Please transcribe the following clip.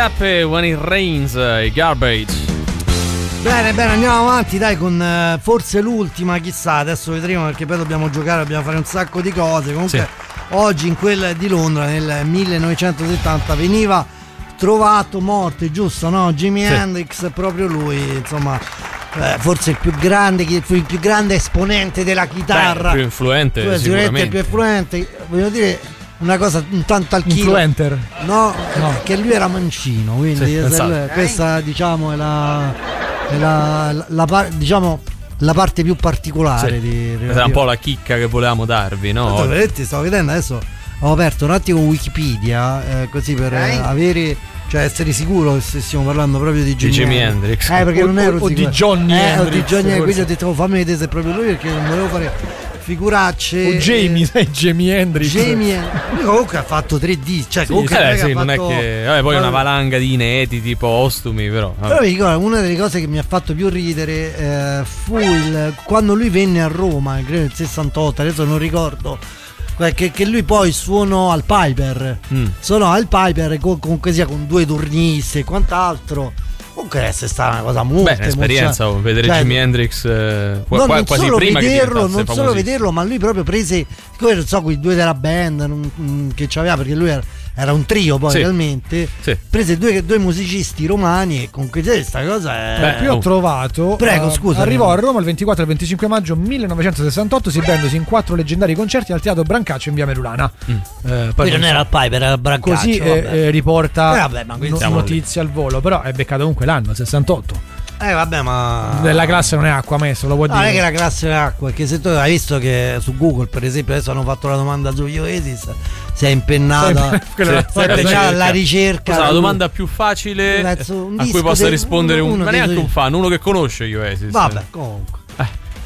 Gap e When It Rains, i Garbage. Bene, andiamo avanti dai con forse l'ultima, chissà, adesso vedremo perché poi dobbiamo giocare, dobbiamo fare un sacco di cose. Comunque oggi in quel di Londra nel 1970 veniva trovato morto, giusto, no? Jimi Hendrix, proprio lui, insomma, forse il più grande esponente della chitarra, più influente, sicuramente il più influente. Voglio dire una cosa un tanto al chilo, influenter, no, che lui era mancino, quindi questa diciamo è la parte più particolare di era un po' la chicca che volevamo darvi, no? Stavo vedendo adesso, ho aperto un attimo Wikipedia così per avere, cioè essere sicuro se stiamo parlando proprio di Jimi Hendrix, perché non ero di Johnny Hendrix, quindi ho detto fammi vedere se è proprio lui, perché non volevo fare figuracce. O Jamie, sai, Jimi Hendrix. Lui comunque ha fatto 3 dischi, cioè comunque non è che poi una valanga di inediti postumi, però mi ricordo una delle cose che mi ha fatto più ridere fu quando lui venne a Roma, credo nel 68, adesso non ricordo, che lui poi suonò al Piper, comunque sia con 2 turnisti e quant'altro. Comunque è stata una cosa molto un'esperienza, vedere Jimi Hendrix quasi prima non solo vederlo, ma lui proprio prese, non so, quei 2 della band che c'aveva, perché lui era un trio poi realmente, prese due musicisti romani e comunque questa cosa è... Qui ho trovato, scusa, arrivò a Roma il 24 e il 25 maggio 1968, esibendosi in 4 leggendari concerti al Teatro Brancaccio in via Merulana. Poi non era al Piper, era al Brancaccio, così riporta notizie al volo, però è beccato comunque l'anno 68. Ma della classe non è acqua, maestro, lo può dire. Non è che la classe è acqua, perché se tu hai visto che su Google, per esempio, adesso hanno fatto la domanda sugli Oasis, si è impennata alla ricerca. La domanda più facile a cui possa rispondere ma neanche un fan, uno che conosce gli Oasis. Vabbè, comunque